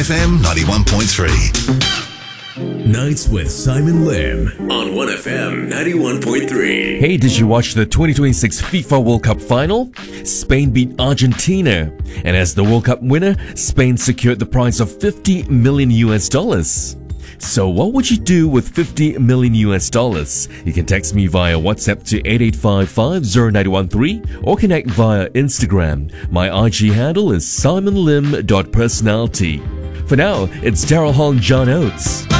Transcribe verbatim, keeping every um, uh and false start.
F M ninety-one point three. Nights with Simon Lim on one F M ninety-one point three. Hey, did you watch the twenty twenty-six FIFA World Cup final? Spain beat Argentina. And as the World Cup winner, Spain secured the prize of fifty million U S dollars. So what would you do with fifty million U S dollars? You can text me via WhatsApp to eight eight five five zero nine one three or connect via Instagram. My I G handle is simon lim dot personality. For now, it's Daryl Hong John Oates.